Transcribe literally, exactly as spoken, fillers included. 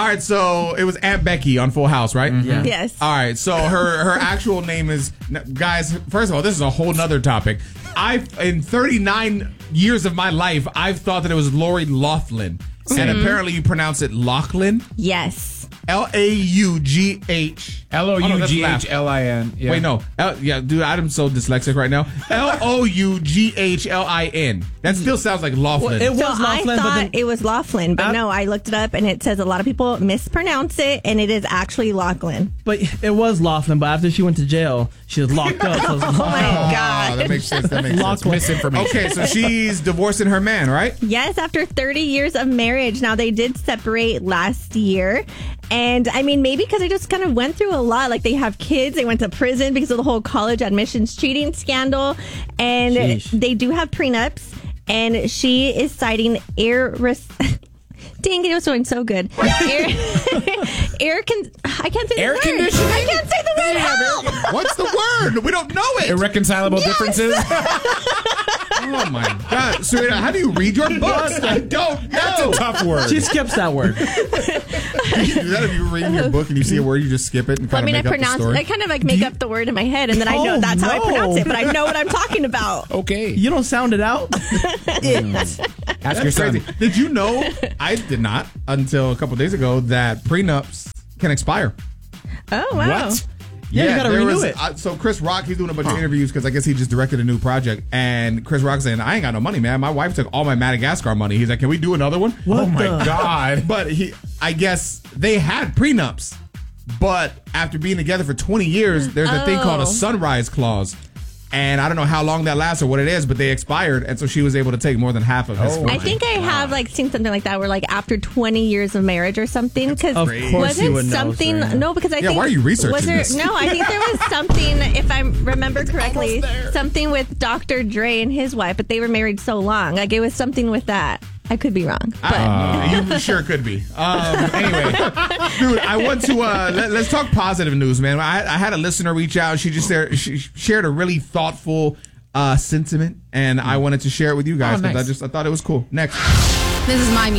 All right, so it was Aunt Becky on Full House, right? Mm-hmm. Yeah. Yes. All right, so her her actual name is, guys, first of all, this is a whole nother topic. I've, in thirty-nine years of my life, I've thought that it was Lori Loughlin. Mm-hmm. And apparently you pronounce it Loughlin. Yes. L A U G H. L O U G H L I N. Yeah. Wait, no. L- yeah, dude, I'm so dyslexic right now. L O U G H L I N. That still sounds like Laughlin. Well, it was So Laughlin, I but thought then- it was Laughlin, but Uh, no, I looked it up and it says a lot of people mispronounce it, and it is actually Laughlin. But it was Laughlin, but after she went to jail, she was locked up. So it was Oh my Oh, God. that makes sense. That makes sense. Laughlin. Misinformation. Okay, so she's divorcing her man, right? Yes, after thirty years of marriage. Now, they did separate last year. And I mean, maybe because they just kind of went through a lot. Like, they have kids. They went to prison because of the whole college admissions cheating scandal. And Sheesh. they do have prenups. And she is citing irres- Dang, it was doing so good. Air, air con- I can't say the Air word. conditioning? I can't say the word. Help! What's the word? We don't know it. Irreconcilable Yes. differences. Oh my God, Serena, how do you read your books? I don't know. That's a tough word. she skips that word. Do that if you're reading your book and you see a word, you just skip it and Well, kind I mean, I of make up the pronounce. story? I kind of like make up the word in my head, and then I know Oh, that's how I no. pronounce it. But I know what I'm talking about. Okay. You don't sound it out. Ask That's your son. crazy. Did you know? I did not until a couple days ago that prenups can expire. Oh wow! What? Yeah, you gotta there renew was- it. uh, so Chris Rock, he's doing a bunch of interviews because I guess he just directed a new project. And Chris Rock saying, "I ain't got no money, man. My wife took all my Madagascar money." He's like, "Can we do another one?" What Oh my the- God. But he, I guess they had prenups, but after being together for twenty years, there's a thing called Oh. a sunrise clause. And I don't know how long that lasts or what it is, but they expired, and so she was able to take more than half of his. Oh. money. I think I have like seen something like that where like after twenty years of marriage or something. Because Of course wasn't you would know, something Serena. no because I Yeah, think why are you researching was there, this? No, I think there was something if I remember correctly, almost there. something with Doctor Dre and his wife, but they were married so long. Like it was something with that. I could be wrong, but Uh, you sure could be. Um, anyway, dude, I want to uh, let, let's talk positive news, man. I, I had a listener reach out. She just shared, she shared a really thoughtful uh, sentiment, and I wanted to share it with you guys Oh, because nice. I just I thought it was cool. Next. This is my music.